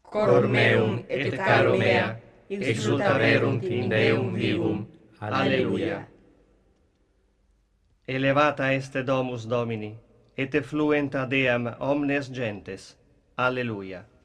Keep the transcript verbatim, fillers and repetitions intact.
cor meum et caro mea, exulta verunt in Deum vivum. Alleluia. Elevata est domus Domini, et effluent ad eam omnes gentes. Alleluia.